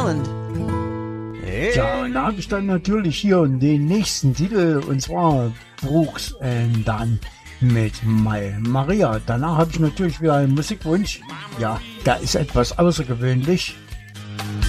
Holland. Ja, und da habe ich dann natürlich hier den nächsten Titel, und zwar Brooks and Dunn mit Maria. Danach habe ich natürlich wieder einen Musikwunsch. Ja, der ist etwas außergewöhnlich.